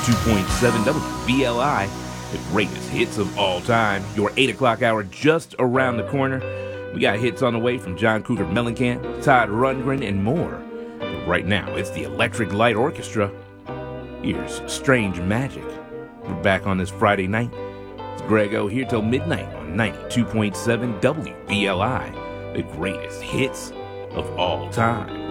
92.7 WBLI, the greatest hits of all time. Your 8 o'clock hour just around the corner. We got hits on the way from John Cougar Mellencamp, Todd Rundgren, and more. But right now, it's the Electric Light Orchestra. Here's Strange Magic. We're back on this Friday night. It's Greg O here till midnight on 92.7 WBLI, the greatest hits of all time.